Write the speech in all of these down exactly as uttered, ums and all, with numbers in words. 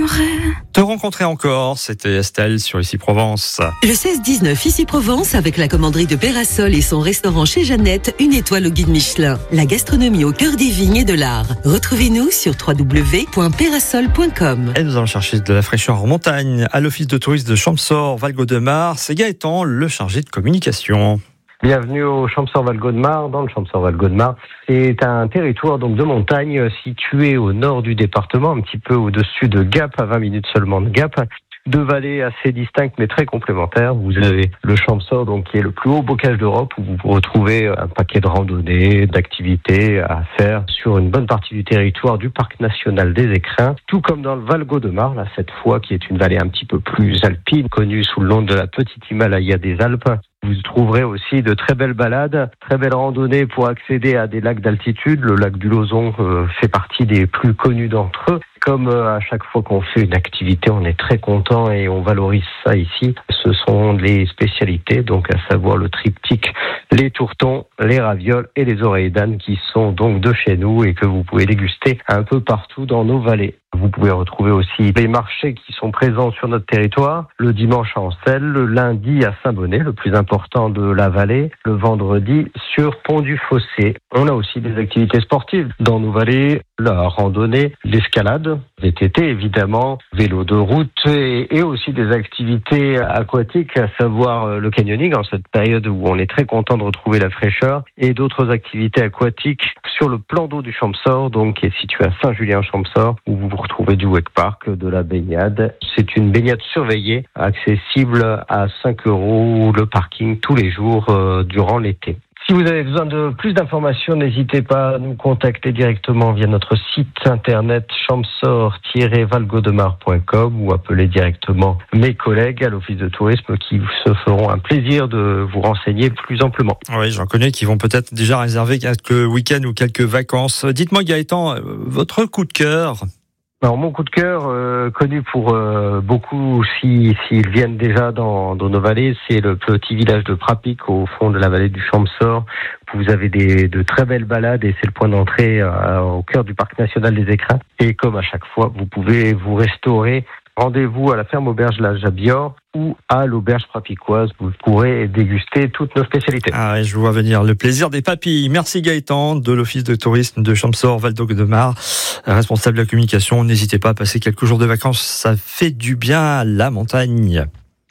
j'aimerais te rencontrer encore, c'était Estelle sur Ici Provence. Le seize dix-neuf Ici Provence avec la commanderie de Pérasol et son restaurant chez Jeannette, une étoile au guide Michelin. La gastronomie au cœur des vignes et de l'art. Retrouvez-nous sur w w w point pérasol point com. Et nous allons chercher de la fraîcheur en montagne à l'office de tourisme de Champsaur-Val-Gaudemar. C'est Gaëtan, le chargé de communication. Bienvenue au Champsaur-Val-Gaudemar. Dans le Champsaur-Val-Gaudemar, c'est un territoire donc de montagne situé au nord du département, un petit peu au-dessus de Gap, à vingt minutes seulement de Gap. Deux vallées assez distinctes mais très complémentaires. Vous avez le Champsaur, donc qui est le plus haut bocage d'Europe, où vous retrouvez un paquet de randonnées, d'activités à faire sur une bonne partie du territoire du parc national des Écrins, tout comme dans le Val-Gaudemar, là cette fois qui est une vallée un petit peu plus alpine, connue sous le nom de la petite Himalaya des Alpes. Vous trouverez aussi de très belles balades, très belles randonnées pour accéder à des lacs d'altitude. Le lac du Lauzon euh, fait partie des plus connus d'entre eux. Comme euh, à chaque fois qu'on fait une activité, on est très content et on valorise ça ici. Ce sont les spécialités, donc à savoir le triptyque, les tourtons, les ravioles et les oreilles d'âne qui sont donc de chez nous et que vous pouvez déguster un peu partout dans nos vallées. Vous pouvez retrouver aussi les marchés qui sont présents sur notre territoire, le dimanche à Ancelles, le lundi à Saint-Bonnet, le plus important de la vallée, le vendredi sur Pont-du-Fossé. On a aussi des activités sportives dans nos vallées, la randonnée, l'escalade, V T T évidemment, vélo de route et, et aussi des activités aquatiques, à savoir le canyoning en cette période où on est très content de retrouver la fraîcheur, et d'autres activités aquatiques sur le plan d'eau du Champsaur, donc qui est situé à Saint-Julien-Champsaur, où vous retrouver du wake park, de la baignade. C'est une baignade surveillée, accessible à cinq euros le parking tous les jours euh, durant l'été. Si vous avez besoin de plus d'informations, n'hésitez pas à nous contacter directement via notre site internet champsaur tiret val gaudemar point com ou appeler directement mes collègues à l'office de tourisme qui se feront un plaisir de vous renseigner plus amplement. Oui, j'en connais qui vont peut-être déjà réserver quelques week-ends ou quelques vacances. Dites-moi Gaëtan, votre coup de cœur ? Alors mon coup de cœur, euh, connu pour euh, beaucoup si s'ils viennent déjà dans, dans nos vallées, c'est le petit village de Prapic au fond de la vallée du Champsaur. Vous avez des, de très belles balades et c'est le point d'entrée euh, au cœur du parc national des Écrins. Et comme à chaque fois, vous pouvez vous restaurer. Rendez-vous à la ferme auberge La Jabior ou à l'auberge prapicoise. Vous pourrez déguster toutes nos spécialités. Ah ouais, je vois venir le plaisir des papilles. Merci Gaëtan de l'office de tourisme de Champsaur-Val-Gaudemar, responsable de la communication. N'hésitez pas à passer quelques jours de vacances, ça fait du bien à la montagne.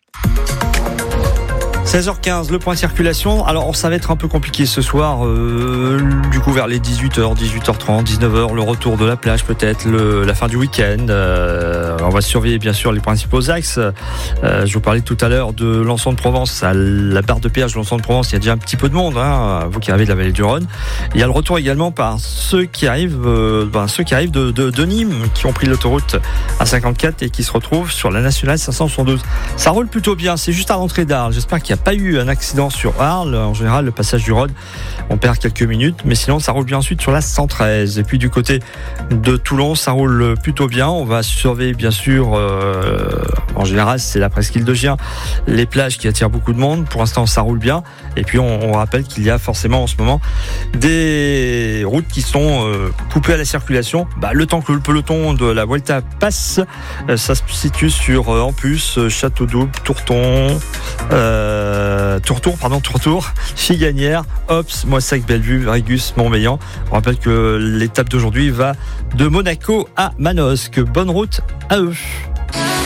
seize heures quinze, le point circulation. Alors, ça va être un peu compliqué ce soir. Euh, du coup, vers les dix-huit heures, dix-huit heures trente, dix-neuf heures, le retour de la plage peut-être, le, la fin du week-end. Euh, on va surveiller bien sûr les principaux axes. Euh, je vous parlais tout à l'heure de Lançon de Provence. À la barre de péage de Lançon de Provence, il y a déjà un petit peu de monde, hein, vous qui arrivez de la vallée du Rhône. Il y a le retour également par ceux qui arrivent, euh, ben, ceux qui arrivent de, de, de Nîmes, qui ont pris l'autoroute A cinquante-quatre et qui se retrouvent sur la nationale cinq cent soixante-douze. Ça roule plutôt bien. C'est juste à l'entrée d'Arles. J'espère qu'il y a pas eu un accident sur Arles. En général, le passage du Rhône, on perd quelques minutes, mais sinon ça roule bien ensuite sur la cent treize. Et puis du côté de Toulon, ça roule plutôt bien. On va surveiller bien sûr, euh, en général c'est la presqu'île de Gien, les plages qui attirent beaucoup de monde. Pour l'instant ça roule bien. Et puis on, on rappelle qu'il y a forcément en ce moment des routes qui sont euh, coupées à la circulation. Bah, le temps que le peloton de la Vuelta passe, euh, ça se situe sur euh, Ampus, Château-Double, Tourton, euh, Tourtour, pardon, Tourtour, Figganières, Ops, Moissac, Bellevue, Régus, Montmélian. On rappelle que l'étape d'aujourd'hui va de Monaco à Manosque. Bonne route à eux.